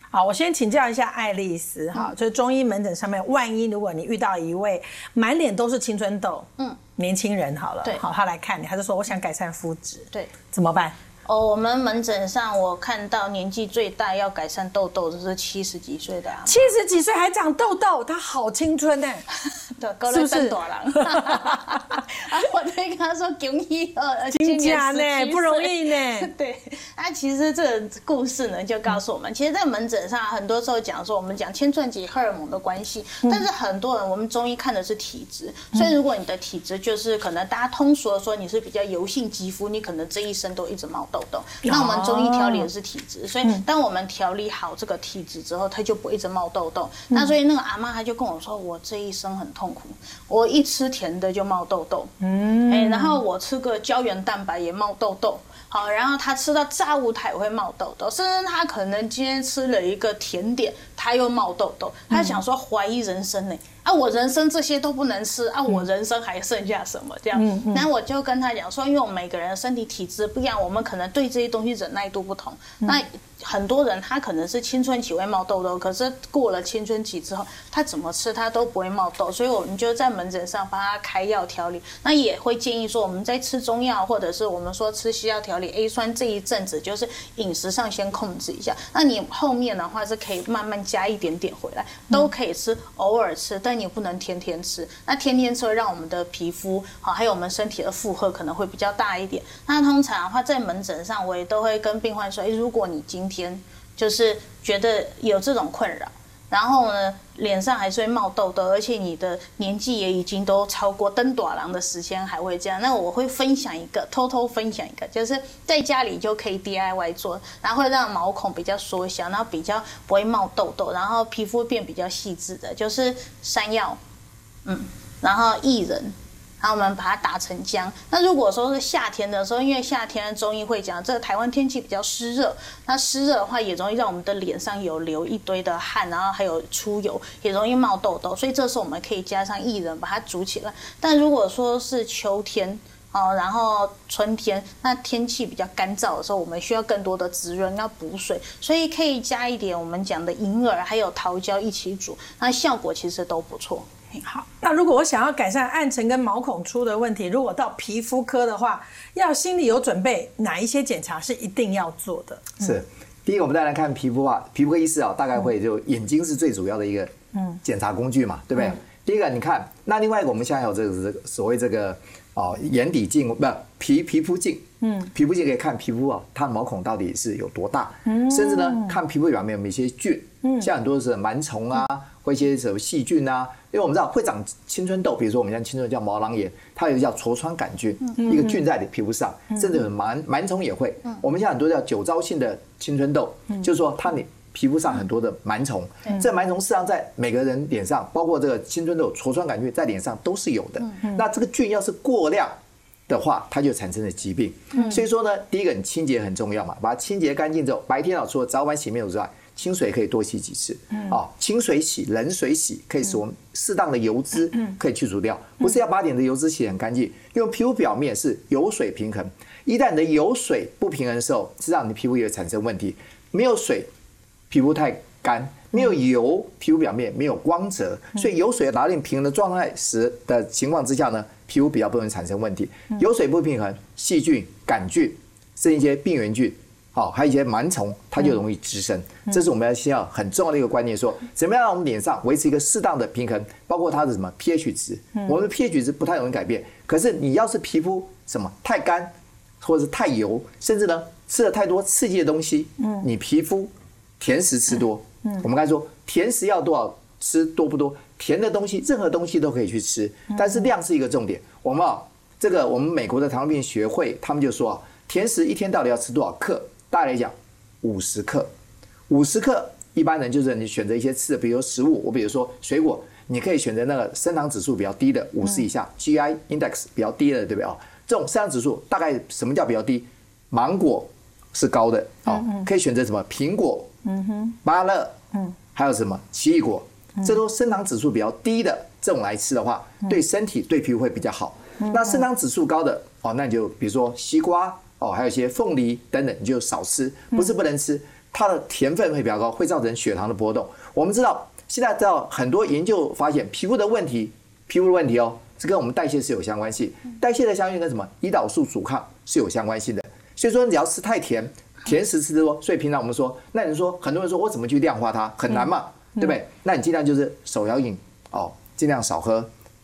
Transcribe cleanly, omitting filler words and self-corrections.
好，我先请教一下爱丽丝哈，就是中医门诊上面，万一如果你遇到一位满脸都是青春痘，年轻人好了， 对， 好，他来看你，他就说我想改善肤质， 对， 怎么办？ 我们门诊上我看到年纪最大要改善痘痘的是70几岁的 70几岁还长痘痘，他好青春呢， 对，高了3大人。我就跟他说恭喜真假呢，不容易呢。 对，其实这个故事呢，就告诉我们，其实，在门诊上很多时候讲说，我们讲青春期荷尔蒙的关系，但是很多人我们中医看的是体质，所以如果你的体质就是可能大家通俗的说你是比较油性肌肤，你可能这一生都一直冒痘痘。那我们中医调理的是体质，所以当我们调理好这个体质之后，它就不会一直冒痘痘。那所以那个阿嬷她就跟我说，我这一生很痛苦，我一吃甜的就冒痘痘，然后我吃个胶原蛋白也冒痘痘。好，然后他吃到炸物他也会冒痘痘，甚至他可能今天吃了一个甜点，他又冒痘痘。他想说怀疑人生呢，我人生这些都不能吃我人生还剩下什么这样？那我就跟他讲说，因为我们每个人的身体体质不一样，我们可能对这些东西忍耐度不同。那很多人他可能是青春期会冒痘痘，可是过了青春期之后，他怎么吃他都不会冒痘，所以我们就在门诊上帮他开药调理。那也会建议说，我们在吃中药或者是我们说吃西药调理 A 酸这一阵子，就是饮食上先控制一下。那你后面的话是可以慢慢加一点点回来，都可以吃，偶尔吃，但你不能天天吃。那天天吃会让我们的皮肤还有我们身体的负荷可能会比较大一点。那通常的话，在门诊上我也都会跟病患说，如果你今天就是觉得有这种困扰，然后呢脸上还是会冒痘痘，而且你的年纪也已经都超过登大人的时间还会这样，那我会分享一个，偷偷分享一个，就是在家里就可以 DIY 做，然后会让毛孔比较缩小，然后比较不会冒痘痘，然后皮肤变比较细致的，就是山药，然后薏仁。然后我们把它打成浆。那如果说是夏天的时候，因为夏天中医会讲，这个台湾天气比较湿热，那湿热的话也容易让我们的脸上有流一堆的汗，然后还有出油，也容易冒痘痘。所以这时候我们可以加上薏仁把它煮起来。但如果说是秋天然后春天，那天气比较干燥的时候，我们需要更多的滋润，要补水，所以可以加一点我们讲的银耳还有桃胶一起煮，那效果其实都不错。 好，那如果我想要改善暗沉跟毛孔粗的问题，如果到皮肤科的话，要心里有准备，哪一些检查是一定要做的？ 是，第一个我们再来看皮肤皮肤科医师大概会就眼睛是最主要的一个检查工具嘛，对不对？第一个你看，那另外一个我们现在有这个所谓这个眼底镜，不皮肤镜，皮肤镜可以看皮肤它的毛孔到底是有多大，甚至呢看皮肤表面有没有一些菌，像很多是螨虫或一些什么细菌因为我们知道会长青春痘，比如说我们像青春叫毛囊炎，它有一个叫痤疮杆菌，一个菌在你皮肤上，甚至有螨虫也会。我们像很多叫酒糟性的青春痘，就是说你皮肤上很多的螨虫，这螨虫事实上在每个人脸上，包括这个青春痘、痤疮杆菌在脸上都是有的。那这个菌要是过量的话，它就产生了疾病。所以说呢，第一个你清洁很重要嘛，把它清洁干净之后，白天除了早晚洗面乳之外，清水可以多洗几次，清水洗、冷水洗，可以使我们适当的油脂可以去除掉，不是要把你的油脂洗很干净，因为皮肤表面是油水平衡，一旦你的油水不平衡的时候，实际上你的皮肤也会产生问题。没有水，皮肤太干；没有油，皮肤表面没有光泽，所以油水达到平衡的状态时的情况之下呢，皮肤比较不容易产生问题。油水不平衡，细菌、杆菌，甚至一些病原菌。还有一些螨虫，它就容易滋生。这是我们先要很重要的一个观念，说怎么样让我们脸上维持一个适当的平衡，包括它的什么 pH 值。我们的 pH 值不太容易改变，可是你要是皮肤太干，或者是太油，甚至呢吃了太多刺激的东西，你皮肤甜食吃多。我们刚才说甜食要多少吃多不多？甜的东西，任何东西都可以去吃，但是量是一个重点。我们美国的糖尿病学会他们就说甜食一天到底要吃多少克？大概来讲，50克，50克，一般人就是你选择一些吃的，比如食物，我比如说水果，你可以选择那个升糖指数比较低的，50以下 ，GI index 比较低的，对不对这种升糖指数大概什么叫比较低？芒果是高的，可以选择什么？苹果，芭乐，还有什么奇异果，这都升糖指数比较低的，这种来吃的话，对身体对皮肤会比较好。那升糖指数高的那你就比如说西瓜。还有一些凤梨等等，你就少吃，不是不能吃。 它的甜分会比较高，会造成血糖的波动。我们知道现在很多研究发现，皮肤的问题哦，是跟我们代谢是有相关性，代谢的相关性跟什么？胰岛素阻抗是有相关性的。所以说你只要吃太甜，甜食吃多，所以平常我们说，那你说很多人说我怎么去量化它，很难嘛，对不对？那你尽量就是手摇饮哦，尽量少喝